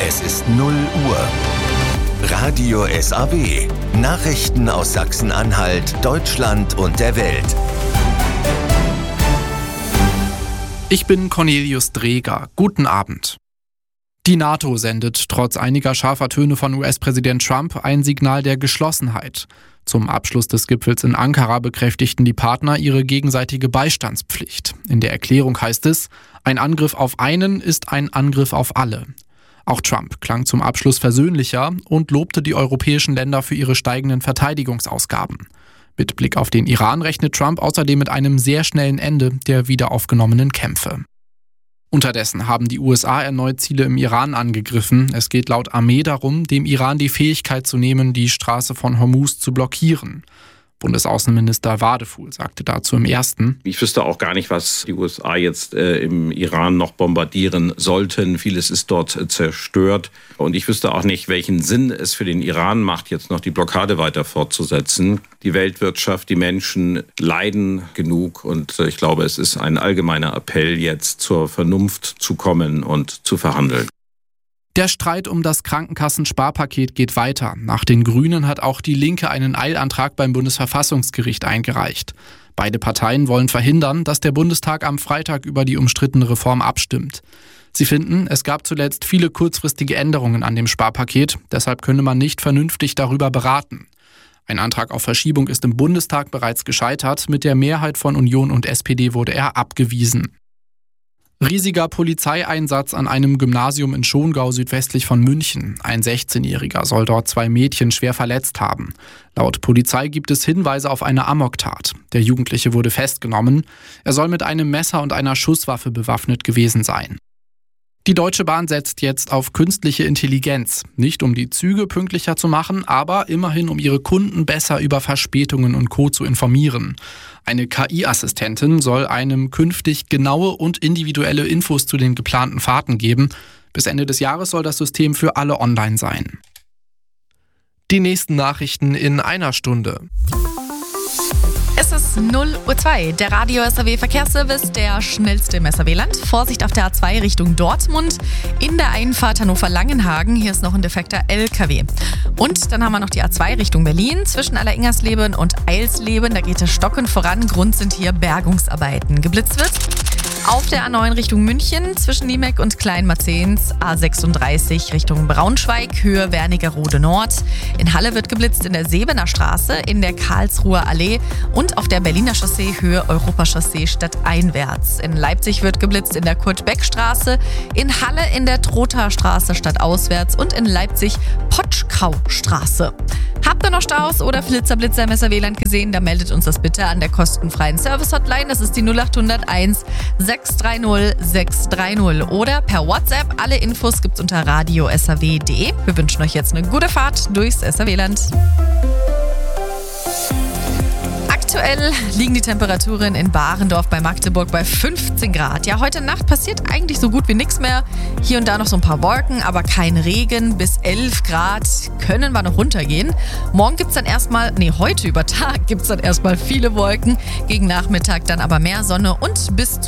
Es ist 0 Uhr. Radio SAW. Nachrichten aus Sachsen-Anhalt, Deutschland und der Welt. Ich bin Cornelius Dreger. Guten Abend. Die NATO sendet trotz einiger scharfer Töne von US-Präsident Trump ein Signal der Geschlossenheit. Zum Abschluss des Gipfels in Ankara bekräftigten die Partner ihre gegenseitige Beistandspflicht. In der Erklärung heißt es, ein Angriff auf einen ist ein Angriff auf alle. Auch Trump klang zum Abschluss versöhnlicher und lobte die europäischen Länder für ihre steigenden Verteidigungsausgaben. Mit Blick auf den Iran rechnet Trump außerdem mit einem sehr schnellen Ende der wiederaufgenommenen Kämpfe. Unterdessen haben die USA erneut Ziele im Iran angegriffen. Es geht laut Armee darum, dem Iran die Fähigkeit zu nehmen, die Straße von Hormuz zu blockieren. Bundesaußenminister Wadefuhl sagte dazu im Ersten: Ich wüsste auch gar nicht, was die USA jetzt im Iran noch bombardieren sollten. Vieles ist dort zerstört. Und ich wüsste auch nicht, welchen Sinn es für den Iran macht, jetzt noch die Blockade weiter fortzusetzen. Die Weltwirtschaft, die Menschen leiden genug. Und ich glaube, es ist ein allgemeiner Appell, jetzt zur Vernunft zu kommen und zu verhandeln. Der Streit um das Krankenkassensparpaket geht weiter. Nach den Grünen hat auch die Linke einen Eilantrag beim Bundesverfassungsgericht eingereicht. Beide Parteien wollen verhindern, dass der Bundestag am Freitag über die umstrittene Reform abstimmt. Sie finden, es gab zuletzt viele kurzfristige Änderungen an dem Sparpaket, deshalb könne man nicht vernünftig darüber beraten. Ein Antrag auf Verschiebung ist im Bundestag bereits gescheitert. Mit der Mehrheit von Union und SPD wurde er abgewiesen. Riesiger Polizeieinsatz an einem Gymnasium in Schongau südwestlich von München. Ein 16-Jähriger soll dort 2 Mädchen schwer verletzt haben. Laut Polizei gibt es Hinweise auf eine Amoktat. Der Jugendliche wurde festgenommen. Er soll mit einem Messer und einer Schusswaffe bewaffnet gewesen sein. Die Deutsche Bahn setzt jetzt auf künstliche Intelligenz. Nicht um die Züge pünktlicher zu machen, aber immerhin um ihre Kunden besser über Verspätungen und Co. zu informieren. Eine KI-Assistentin soll einem künftig genaue und individuelle Infos zu den geplanten Fahrten geben. Bis Ende des Jahres soll das System für alle online sein. Die nächsten Nachrichten in einer Stunde. Es ist 0:02 Uhr. Der Radio SAW Verkehrsservice, der schnellste im SAW-Land. Vorsicht auf der A2 Richtung Dortmund. In der Einfahrt Hannover-Langenhagen. Hier ist noch ein defekter LKW. Und dann haben wir noch die A2 Richtung Berlin. Zwischen Alleringersleben und Eilsleben. Da geht es stockend voran. Grund sind hier Bergungsarbeiten. Geblitzt wird auf der A9 Richtung München, zwischen Niemek und Kleinmarzens, A36 Richtung Braunschweig, Höhe Wernigerode Nord. In Halle wird geblitzt in der Sebener Straße, in der Karlsruher Allee und auf der Berliner Chaussee Höhe Europachaussee stadteinwärts. In Leipzig wird geblitzt in der Kurt-Beck-Straße, in Halle in der Trotha Straße stadtauswärts und in Leipzig Potschkau-Straße. Habt ihr noch Staus oder Flitzer-Blitzer im SAW-Land gesehen? Da meldet uns das bitte an der kostenfreien Service-Hotline. Das ist die 0801 630 630 oder per WhatsApp. Alle Infos gibt's unter radiosaw.de. Wir wünschen euch jetzt eine gute Fahrt durchs SAW-Land. Aktuell liegen die Temperaturen in Barendorf bei Magdeburg bei 15 Grad. Ja, heute Nacht passiert eigentlich so gut wie nichts mehr. Hier und da noch so ein paar Wolken, aber kein Regen. Bis 11 Grad können wir noch runtergehen. Morgen gibt's dann heute über Tag gibt's dann erstmal viele Wolken. Gegen Nachmittag dann aber mehr Sonne und bis zu